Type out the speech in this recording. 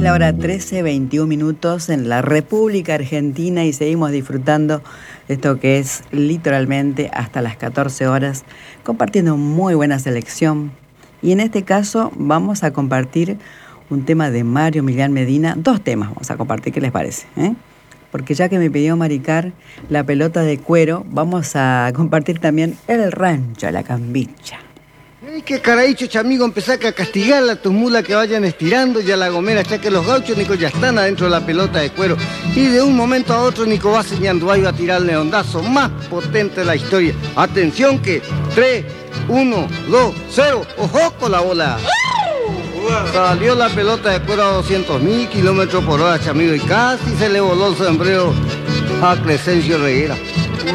la hora 13:21 en la República Argentina y seguimos disfrutando de esto que es literalmente hasta las 14 horas, compartiendo muy buena selección. Y en este caso vamos a compartir un tema de Mario Millán Medina, dos temas vamos a compartir, ¿qué les parece? Porque ya que me pidió Maricar la pelota de cuero, vamos a compartir también el rancho, la cambicha. ¿Qué caraicho, chamigo? Empezá a castigar a tus mulas que vayan estirando y a la gomera, ya que los gauchos, Nico, ya están adentro de la pelota de cuero. Y de un momento a otro, Nico, va señando ahí va a tirar el leondazo más potente de la historia. Atención que 3, 1, 2, 0, ¡ojo con la bola! Salió la pelota de cuero a 200.000 kilómetros por hora, chamigo, y casi se le voló el sombrero a Crescencio Reguera.